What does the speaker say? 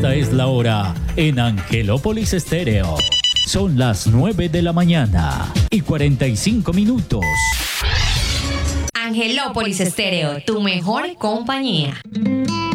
Esta es la hora en Angelópolis Estéreo. Son las 9 de la mañana y 45 minutos. Angelópolis Estéreo, tu mejor compañía.